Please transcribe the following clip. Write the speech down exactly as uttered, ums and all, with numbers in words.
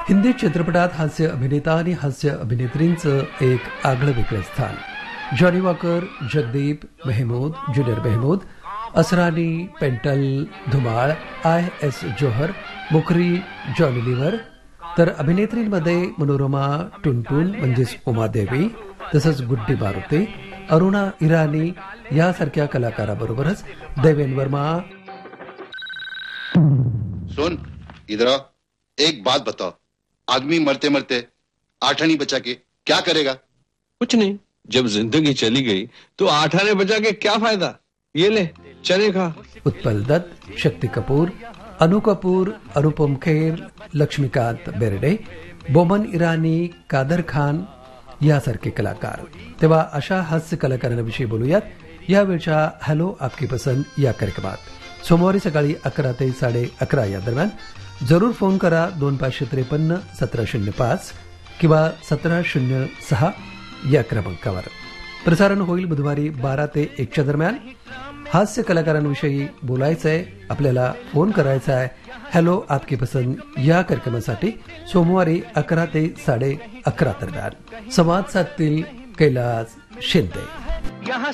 हिंदी चित्रपटात हास्य अभिनेता आणि हास्य अभिनेत्रींचं एक आगळं वेगळं स्थान. Johnny walker, Jagdeep, Mehmood, junior Mehmood, Asrani, Paintal, Dhumal, I S Johar, Mukhri, Johnny liver. तर अभिनेत्रींमध्ये मनोरमा टुनटुन म्हणजेच उमादेवी, तसंच गुड्डी मारुती, अरुणा इराणी यासारख्या कलाकाराबरोबरच देवेन वर्मा. सुन इधर आओ, एक बात बताओ, आदमी मरते मरते आठ आने बचा के क्या करेगा? कुछ नहीं. जब जिंदगी चली गई तो आठ आने बचा के क्या फायदा? ये ले चने खा. उत्पल दत्त, शक्ती कपूर, अनु कपूर, अनुपम खेर, लक्ष्मीकांत बेर्डे, बोमन इराणी, कादर खान यासारखे कलाकार. तेव्हा अशा हास्य कलाकारांविषयी बोलूयात यावेळच्या हॅलो आपकी पसंद या कार्यक्रमात. सोमवारी सकाळी अकरा ते साडे अकरा या दरम्यान जरूर फोन करा दोन पाचशे त्रेपन्न सतरा शून्य पाच किंवा सतरा शून्य सहा या क्रमांकावर. प्रसारण होईल बुधवारी बारा ते एकच्या दरम्यान. हास्य कलाकारांविषयी बोलायचं आहे, आपल्याला फोन करायचा आहे हॅलो आपकी पसंद या कार्यक्रमासाठी सोमवारी अकरा ते साडे अकरा दरम्यान. संवाद साधतील कैलास शिंदे.